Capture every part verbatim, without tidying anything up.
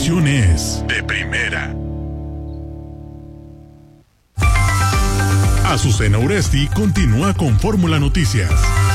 información es de primera. Azucena Uresti continúa con Fórmula Noticias.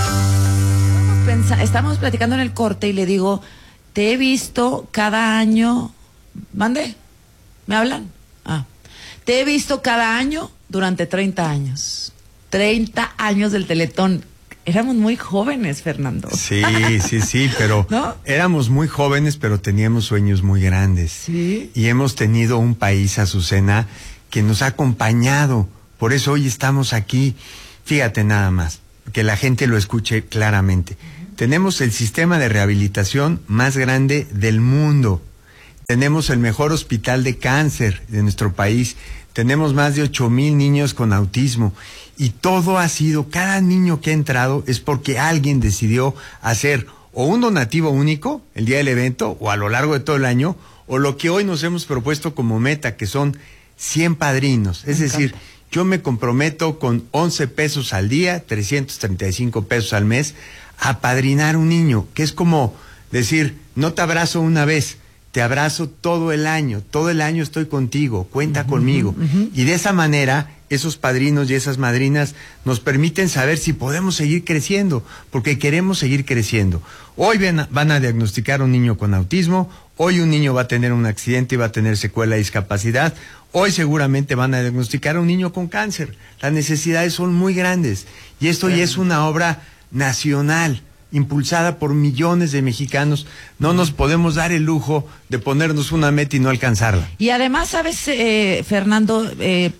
Estamos platicando en el corte y le digo, te he visto cada año. ¿Mande? ¿Me hablan? Ah. Te he visto cada año durante treinta años. treinta años del Teletón. Éramos muy jóvenes, Fernando. Sí, sí, sí, pero ¿no? Éramos muy jóvenes, pero teníamos sueños muy grandes. Sí. Y hemos tenido un país, Azucena, que nos ha acompañado. Por eso hoy estamos aquí. Fíjate nada más, que la gente lo escuche claramente. Uh-huh. Tenemos el sistema de rehabilitación más grande del mundo. Tenemos el mejor hospital de cáncer de nuestro país. Tenemos más de ocho mil niños con autismo. Y todo ha sido, cada niño que ha entrado es porque alguien decidió hacer o un donativo único el día del evento o a lo largo de todo el año, o lo que hoy nos hemos propuesto como meta, que son cien padrinos. Es decir, yo me comprometo con once pesos al día, trescientos treinta y cinco pesos al mes, a padrinar un niño, que es como decir, no te abrazo una vez, te abrazo todo el año, todo el año estoy contigo, cuenta uh-huh, conmigo. Uh-huh. Y de esa manera, esos padrinos y esas madrinas nos permiten saber si podemos seguir creciendo, porque queremos seguir creciendo. Hoy ven, van a diagnosticar a un niño con autismo, hoy un niño va a tener un accidente y va a tener secuela de discapacidad, hoy seguramente van a diagnosticar a un niño con cáncer. Las necesidades son muy grandes, y esto ya es una obra nacional, impulsada por millones de mexicanos. No nos podemos dar el lujo de ponernos una meta y no alcanzarla. Y además, ¿sabes, eh, Fernando? Eh,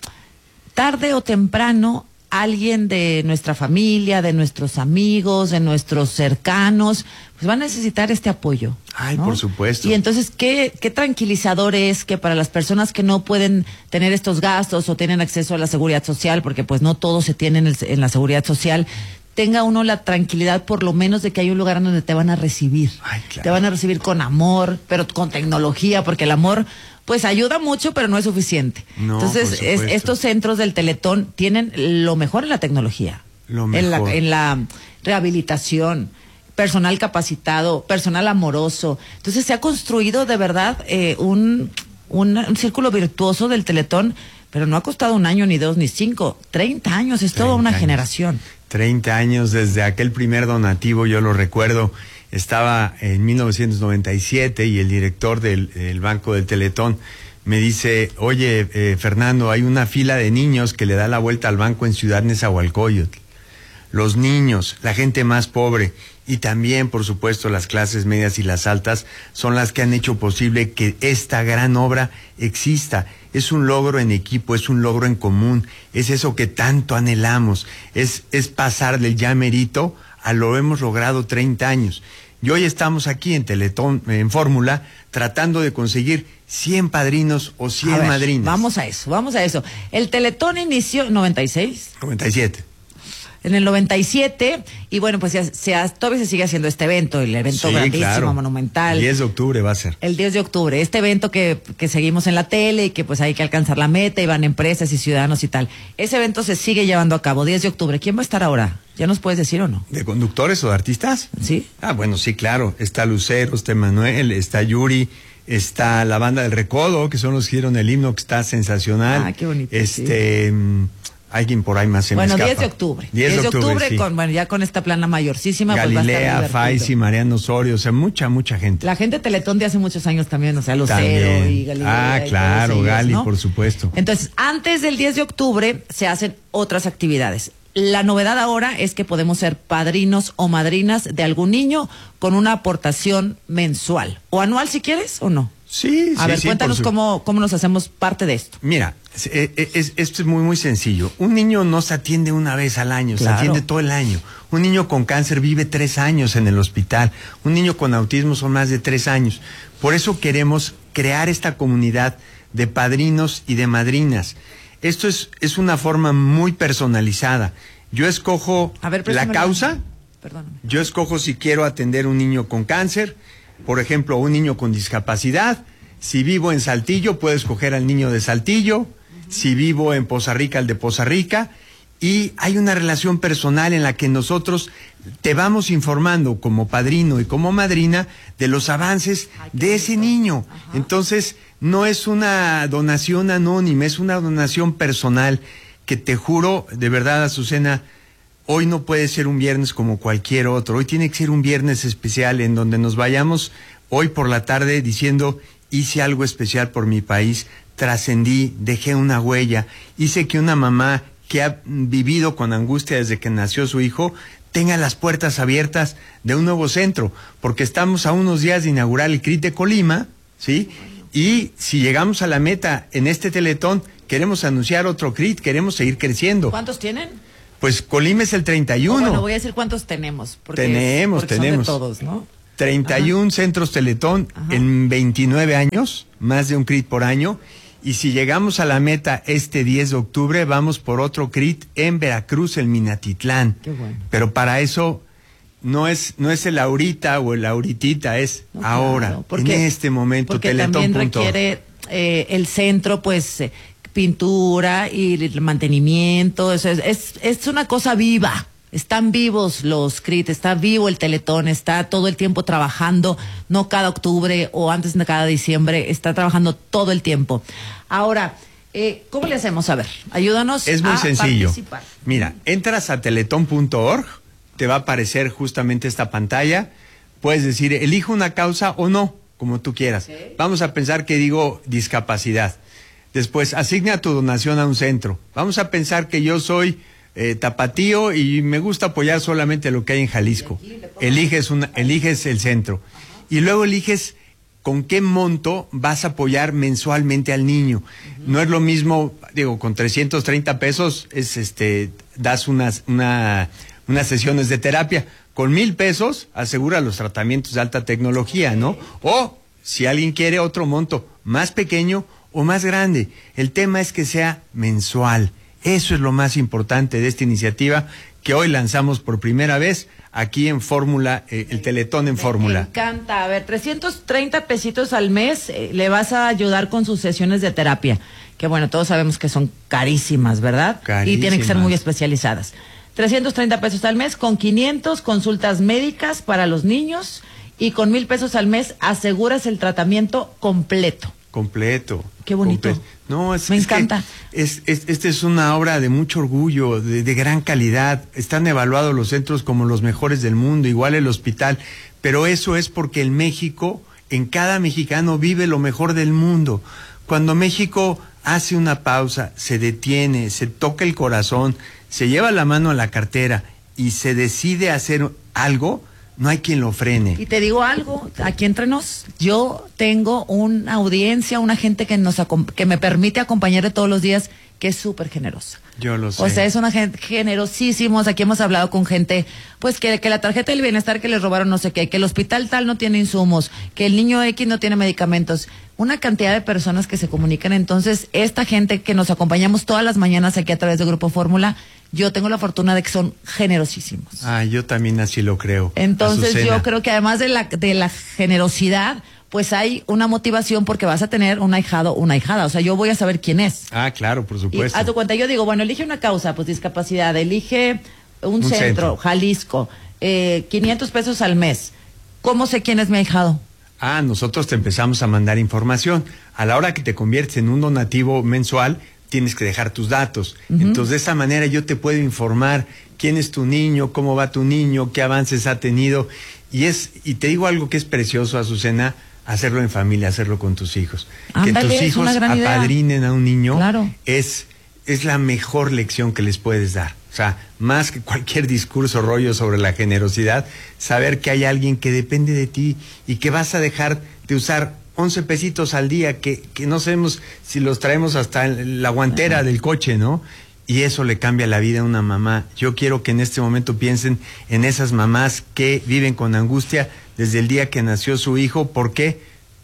tarde o temprano, alguien de nuestra familia, de nuestros amigos, de nuestros cercanos, pues va a necesitar este apoyo. Ay, ¿no? Por supuesto. Y entonces, ¿qué, qué tranquilizador es que para las personas que no pueden tener estos gastos o tienen acceso a la seguridad social, porque pues no todo se tiene en, el, en la seguridad social, tenga uno la tranquilidad por lo menos de que hay un lugar donde te van a recibir. Ay, claro. Te van a recibir con amor, pero con tecnología, porque el amor pues ayuda mucho, pero no es suficiente. No, entonces, es, estos centros del Teletón tienen lo mejor en la tecnología. Lo mejor. En la, en la rehabilitación, personal capacitado, personal amoroso. Entonces se ha construido de verdad eh, un, un, un círculo virtuoso del Teletón, pero no ha costado un año, ni dos, ni cinco. treinta años, es toda una años. generación. treinta años desde aquel primer donativo, yo lo recuerdo. Estaba en mil novecientos noventa y siete y el director del, del Banco del Teletón me dice, oye, eh, Fernando, hay una fila de niños que le da la vuelta al banco en Ciudad Nezahualcóyotl. Los niños, la gente más pobre y también, por supuesto, las clases medias y las altas son las que han hecho posible que esta gran obra exista. Es un logro en equipo, es un logro en común, es eso que tanto anhelamos, es, es pasar del ya merito a lo hemos logrado treinta años. Y hoy estamos aquí en Teletón, en Fórmula, tratando de conseguir cien padrinos o cien ver, madrinas. Vamos a eso, vamos a eso. El Teletón inició en noventa y seis. noventa y siete. En el noventa y siete, y bueno, pues ya, ya, todavía se sigue haciendo este evento, el evento sí, grandísimo, claro. monumental. El diez de octubre va a ser. El diez de octubre, este evento que, que seguimos en la tele y que pues hay que alcanzar la meta y van empresas y ciudadanos y tal. Ese evento se sigue llevando a cabo, diez de octubre. ¿Quién va a estar ahora? ¿Ya nos puedes decir o no? ¿De conductores o de artistas? Sí. Ah, bueno, sí, claro. Está Lucero, está Manuel, está Yuri, está la banda del Recodo, que son los que dieron el himno, que está sensacional. Ah, qué bonito. Este... Sí. Alguien por ahí más se bueno, me escapa. diez de octubre. diez de octubre, octubre sí. con, bueno, ya con esta plana mayorcísima. Galilea, pues Faisy, Mariano Osorio, o sea, mucha, mucha gente. La gente de Teletón de hace muchos años también, o sea, Lucero también. y Galilea. Ah, claro, ellos, Gali, ¿no? por supuesto. Entonces, antes del diez de octubre se hacen otras actividades. La novedad ahora es que podemos ser padrinos o madrinas de algún niño con una aportación mensual. O anual, si quieres, o no. Sí, A sí, ver, sí, cuéntanos su... cómo, cómo nos hacemos parte de esto. Mira, es, es, esto es muy, muy sencillo. Un niño no se atiende una vez al año, claro. se atiende todo el año. Un niño con cáncer vive tres años en el hospital. Un niño con autismo son más de tres años. Por eso queremos crear esta comunidad de padrinos y de madrinas. Esto es, es una forma muy personalizada. Yo escojo A ver, la causa. Perdóname. Yo escojo si quiero atender un niño con cáncer, por ejemplo, un niño con discapacidad. Si vivo en Saltillo, puedo escoger al niño de Saltillo. Si vivo en Poza Rica, al de Poza Rica. y hay una relación personal en la que nosotros te vamos informando como padrino y como madrina de los avances Ay, qué de ese bonito. niño. Ajá. Entonces, no es una donación anónima, es una donación personal que te juro, de verdad, Azucena, hoy no puede ser un viernes como cualquier otro. Hoy tiene que ser un viernes especial en donde nos vayamos hoy por la tarde diciendo, hice algo especial por mi país, trascendí, dejé una huella, hice que una mamá que ha vivido con angustia desde que nació su hijo tenga las puertas abiertas de un nuevo centro, porque estamos a unos días de inaugurar el C R I T de Colima, ¿sí? Y si llegamos a la meta en este Teletón, queremos anunciar otro C R I T, queremos seguir creciendo. ¿Cuántos tienen? Pues Colima es el treinta y uno. Oh, bueno, voy a decir cuántos tenemos. Porque Tenemos, porque tenemos. Son de todos, ¿no? treinta y uno Ajá. centros Teletón Ajá. en veintinueve años, más de un C R I T por año. Y si llegamos a la meta este diez de octubre, vamos por otro C R I T en Veracruz, el Minatitlán. Qué bueno. Pero para eso no es no es el ahorita o el ahorita, es No, ahora, claro, porque- en este momento. Porque Teletón también punto org. requiere eh, el centro, pues, eh, pintura y el mantenimiento. Eso es, es, es una cosa viva. Están vivos los C R I T, está vivo el Teletón, está todo el tiempo trabajando, no cada octubre o antes de cada diciembre, está trabajando todo el tiempo. Ahora, eh, ¿cómo le hacemos? A ver, ayúdanos Es muy a sencillo. participar. Mira, entras a teletón punto org, te va a aparecer justamente esta pantalla. Puedes decir, elijo una causa o no, como tú quieras. Ok. Vamos a pensar que digo discapacidad. Después, asigna tu donación a un centro. Vamos a pensar que yo soy eh, tapatío y me gusta apoyar solamente lo que hay en Jalisco. Eliges, una, eliges el centro. Y luego eliges con qué monto vas a apoyar mensualmente al niño. Uh-huh. No es lo mismo, digo, con trescientos treinta pesos es este das unas una, unas sesiones de terapia. Con mil pesos asegura los tratamientos de alta tecnología, ¿no? O si alguien quiere otro monto más pequeño o más grande. El tema es que sea mensual. Eso es lo más importante de esta iniciativa que hoy lanzamos por primera vez aquí en Fórmula, eh, el Teletón en Fórmula. Me encanta. A ver, trescientos treinta pesitos al mes eh, le vas a ayudar con sus sesiones de terapia, que bueno, todos sabemos que son carísimas, ¿verdad? Carísimas. Y tienen que ser muy especializadas. trescientos treinta pesos al mes, con quinientos consultas médicas para los niños y con mil pesos al mes aseguras el tratamiento completo. Completo. Qué bonito. Comple- No, es, Me es encanta. que Es, es, esta es una obra de mucho orgullo, de, de gran calidad. Están evaluados los centros como los mejores del mundo, igual el hospital. Pero eso es porque en México, en cada mexicano vive lo mejor del mundo. Cuando México hace una pausa, se detiene, se toca el corazón, se lleva la mano a la cartera y se decide hacer algo, no hay quien lo frene. Y te digo algo, aquí entre nos, yo tengo una audiencia, una gente que nos acom- que me permite acompañarle todos los días, que es súper generosa. Yo lo sé. O sea, es una gente generosísimos. Aquí hemos hablado con gente, pues que, que la tarjeta del bienestar que les robaron no sé qué, que el hospital tal no tiene insumos, que el niño X no tiene medicamentos. Una cantidad de personas que se comunican. Entonces, esta gente que nos acompañamos todas las mañanas aquí a través de Grupo Fórmula, yo tengo la fortuna de que son generosísimos. Ah, yo también así lo creo. Entonces Azucena. yo creo que además de la, de la generosidad, pues hay una motivación porque vas a tener un ahijado, una ahijada. O sea, yo voy a saber quién es. Ah, claro, por Y supuesto. a tu cuenta, yo digo, bueno, elige una causa, pues discapacidad, elige un, Un centro, centro. Jalisco, eh, quinientos pesos al mes. ¿Cómo sé quién es mi ahijado? Ah, nosotros te empezamos a mandar información. A la hora que te conviertes en un donativo mensual, tienes que dejar tus datos. Uh-huh. Entonces, de esa manera yo te puedo informar quién es tu niño, cómo va tu niño, qué avances ha tenido. Y es y te digo algo que es precioso, Azucena, hacerlo en familia, hacerlo con tus hijos. Ándale, que tus es hijos una gran idea. apadrinen a un niño Claro. es, es la mejor lección que les puedes dar. O sea, más que cualquier discurso rollo sobre la generosidad, saber que hay alguien que depende de ti y que vas a dejar de usar once pesitos al día, que, que no sabemos si los traemos hasta en la guantera del coche, ¿no? Y eso le cambia la vida a una mamá. Yo quiero que en este momento piensen en esas mamás que viven con angustia desde el día que nació su hijo, porque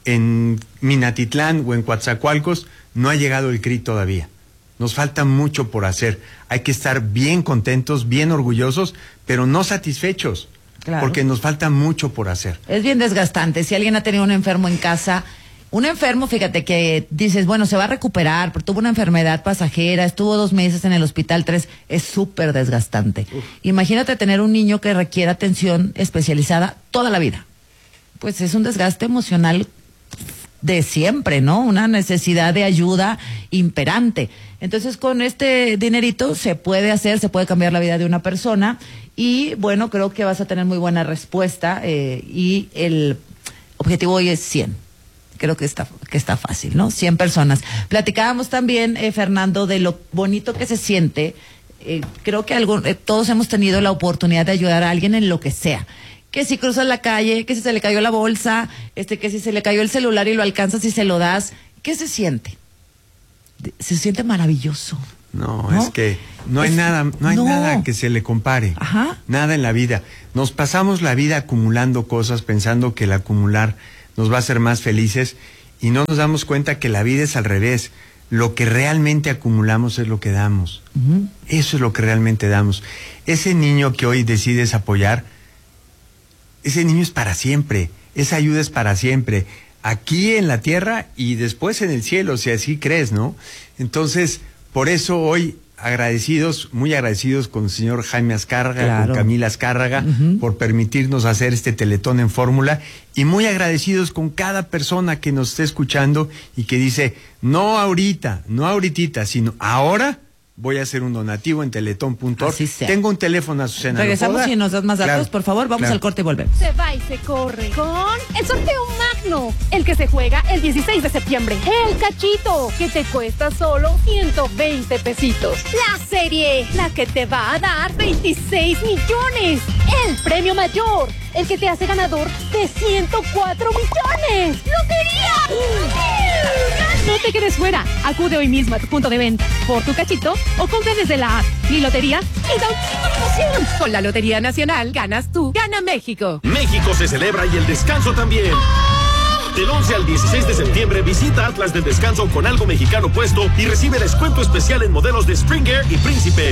en Minatitlán o en Coatzacoalcos no ha llegado el C R I todavía. Nos falta mucho por hacer. Hay que estar bien contentos, bien orgullosos, pero no satisfechos. Claro. Porque nos falta mucho por hacer. Es bien desgastante. Si alguien ha tenido un enfermo en casa, Un enfermo, fíjate, que dices, bueno, se va a recuperar, pero tuvo una enfermedad pasajera, estuvo dos meses en el hospital, tres, es súper desgastante. Uf. Imagínate tener un niño que requiere atención especializada toda la vida. Pues es un desgaste emocional de siempre, ¿no? Una necesidad de ayuda imperante. Entonces, con este dinerito se puede hacer, se puede cambiar la vida de una persona y, bueno, creo que vas a tener muy buena respuesta eh, y el objetivo hoy es cien. Creo que está, que está fácil, ¿no? cien personas. Platicábamos también, eh, Fernando, de lo bonito que se siente. Eh, creo que algún, eh, todos hemos tenido la oportunidad de ayudar a alguien en lo que sea. Que si cruzas la calle, que si se le cayó la bolsa, este, que si se le cayó el celular y lo alcanzas y se lo das. ¿Qué se siente? Se siente maravilloso. No, ¿no? es que no hay es, nada, no hay no. nada que se le compare. Ajá. Nada en la vida. Nos pasamos la vida acumulando cosas pensando que el acumular nos va a hacer más felices y no nos damos cuenta que la vida es al revés. Lo que realmente acumulamos es lo que damos. Uh-huh. Eso es lo que realmente damos. Ese niño que hoy decides apoyar, ese niño es para siempre. Esa ayuda es para siempre. Aquí en la tierra y después en el cielo, si así crees, ¿no? Entonces, por eso hoy agradecidos, muy agradecidos con el señor Jaime Azcárraga, claro. con Camila Azcárraga, uh-huh. por permitirnos hacer este Teletón en Fórmula, y muy agradecidos con cada persona que nos esté escuchando y que dice, no ahorita, no ahorita, sino ahora voy a hacer un donativo en teletón punto org. Tengo un teléfono, Azucena. Regresamos y nos das más datos, claro, por favor. Vamos claro. al corte y volvemos. Se va y se corre con el sorteo magno, el que se juega el dieciséis de septiembre. El cachito, que te cuesta solo ciento veinte pesitos. La serie, la que te va a dar veintiséis millones. El premio mayor, el que te hace ganador de ciento cuatro millones. ¡Lotería! No te quedes fuera. Acude hoy mismo a tu punto de venta por tu cachito o compra desde la app Mi Lotería y da un chingo de emoción. Con la Lotería Nacional ganas tú, gana México. México se celebra y el descanso también. Del once al dieciséis de septiembre visita Atlas del Descanso con algo mexicano puesto y recibe descuento especial en modelos de Springer y Príncipe.